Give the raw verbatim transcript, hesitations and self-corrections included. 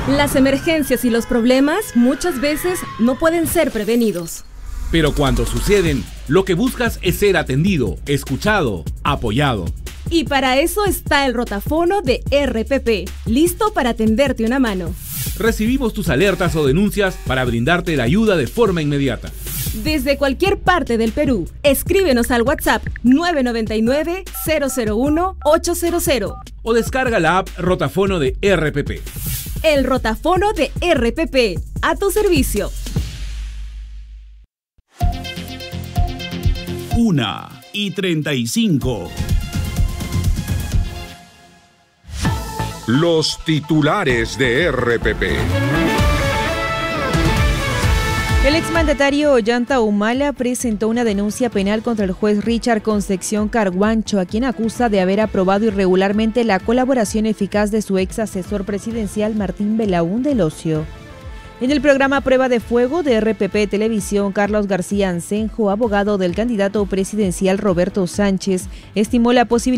Las emergencias y los problemas muchas veces no pueden ser prevenidos. Pero cuando suceden, lo que buscas es ser atendido, escuchado, apoyado. Y para eso está el rotafono de R P P, listo para tenderte una mano. Recibimos tus alertas o denuncias para brindarte la ayuda de forma inmediata. Desde cualquier parte del Perú, escríbenos al WhatsApp nueve nueve nueve, cero cero uno, ocho cero cero. O descarga la app Rotafono de R P P. El rotafono de R P P, a tu servicio. Una y treinta y cinco. Los titulares de R P P. El exmandatario Ollanta Humala presentó una denuncia penal contra el juez Richard Concepción Carguancho, a quien acusa de haber aprobado irregularmente la colaboración eficaz de su ex asesor presidencial Martín Belaúnde Locio. En el programa Prueba de Fuego de R P P Televisión, Carlos García Ancenjo, abogado del candidato presidencial Roberto Sánchez, estimó la posibilidad